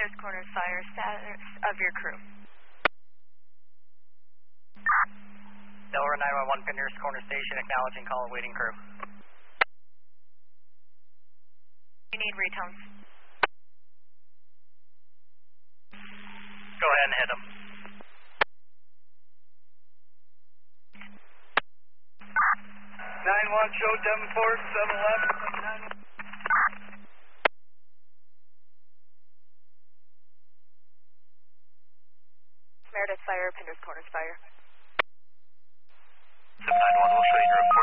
Pinder's Corner Fire, status of your crew. Delaware 911 Pinder's Corner Station, acknowledging call, awaiting crew. We need retones. Go ahead and hit them. 9-1, show Devonport, 711. Meredith Fire, Pinder's Corner Fire. 791, we'll show you your report.